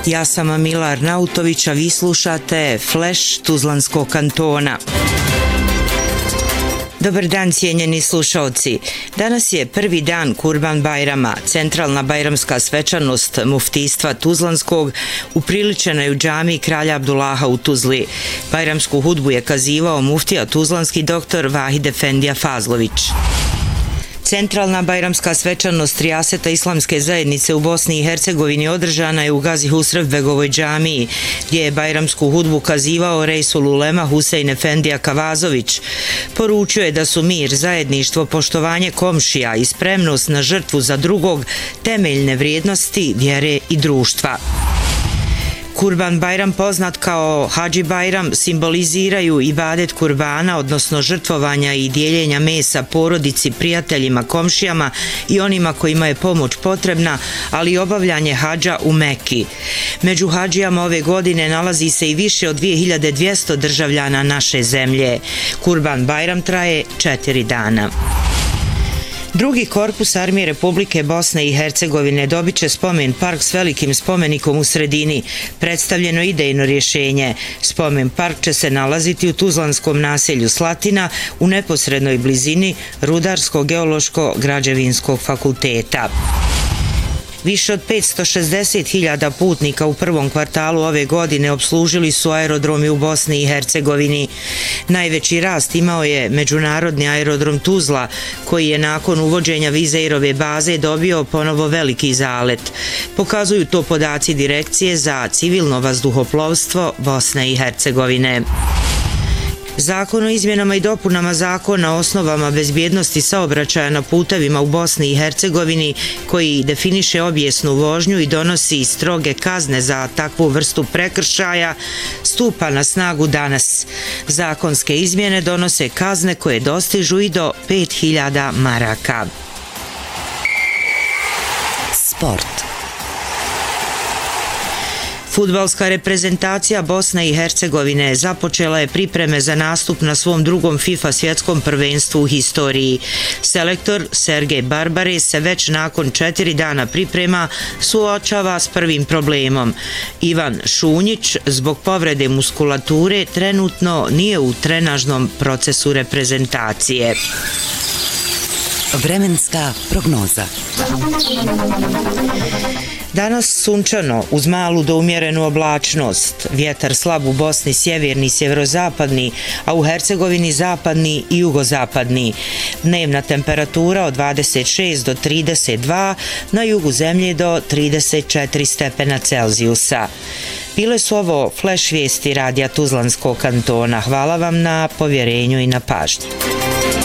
Ja sam Mila Arnautović, a vi slušate Flash Tuzlanskog kantona. Dobar dan, cijenjeni slušalci. Danas je prvi dan Kurban Bajrama. Centralna bajramska svečanost muftijstva Tuzlanskog upriličena je u džamiji Kralja Abdullaha u Tuzli. Bajramsku hudbu je kazivao muftija tuzlanski dr. Vahid Efendija Fazlović. Centralna bajramska svečanost Rijaseta Islamske zajednice u Bosni i Hercegovini održana je u Gazi Husrevbegovoj džamiji, gdje je bajramsku hudbu kazivao Reisul Ulema Husein Efendija Kavazović. Poručio je da su mir, zajedništvo, poštovanje komšija i spremnost na žrtvu za drugog temeljne vrijednosti vjere i društva. Kurban Bajram, poznat kao Hadži Bajram, simboliziraju ibadet kurbana, odnosno žrtvovanja i dijeljenja mesa porodici, prijateljima, komšijama i onima kojima je pomoć potrebna, ali i obavljanje hadža u Meki. Među hadžijama ove godine nalazi se i više od 2200 državljana naše zemlje. Kurban Bajram traje 4 dana. Drugi korpus Armije Republike Bosne i Hercegovine dobit će spomen park s velikim spomenikom u sredini. Predstavljeno idejno rješenje. Spomen park će se nalaziti u tuzlanskom naselju Slatina u neposrednoj blizini Rudarsko-geološko-građevinskog fakulteta. Više od 560.000 putnika u prvom kvartalu ove godine obslužili su aerodromi u Bosni i Hercegovini. Najveći rast imao je međunarodni aerodrom Tuzla, koji je nakon uvođenja Vizeirove baze dobio ponovo veliki zalet. Pokazuju to podaci Direkcije za civilno vazduhoplovstvo Bosne i Hercegovine. Zakon o izmjenama i dopunama Zakona o osnovama bezbjednosti saobraćaja na putevima u Bosni i Hercegovini, koji definiše obijesnu vožnju i donosi stroge kazne za takvu vrstu prekršaja, stupa na snagu danas. Zakonske izmjene donose kazne koje dostižu i do 5.000 maraka. Sport. Fudbalska reprezentacija Bosne i Hercegovine započela je pripreme za nastup na svom drugom FIFA svjetskom prvenstvu u historiji. Selektor Sergej Barbare se već nakon 4 dana priprema suočava s prvim problemom. Ivan Šunjić zbog povrede muskulature trenutno nije u trenažnom procesu reprezentacije. Vremenska prognoza. Danas sunčano, uz malu do umjerenu oblačnost. Vjetar slab u Bosni sjeverni, sjeverozapadni, a u Hercegovini zapadni i jugozapadni. Dnevna temperatura od 26 do 32, na jugu zemlje do 34 stepena Celzijusa. Bile su ovo flash vijesti radija Tuzlanskog kantona. Hvala vam na povjerenju i na pažnji.